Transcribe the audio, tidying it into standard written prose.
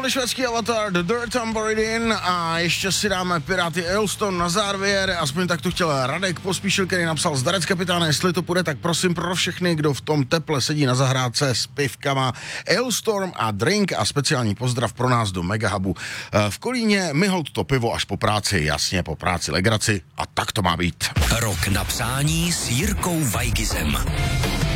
Švédský Avatar, The Dirt Tambourine a ještě si dáme Piráty Eilstone na závěr, aspoň tak to chtěl Radek Pospíšil, který napsal: Zdarec kapitáne, jestli to půjde, tak prosím pro všechny, kdo v tom teple sedí na zahrádce s pivkama, Eilstorm a drink a speciální pozdrav pro nás do Megahubu v Kolíně, my holt to pivo až po práci, jasně po práci legraci a tak to má být. Rok na přání s Jirkou Weigizem.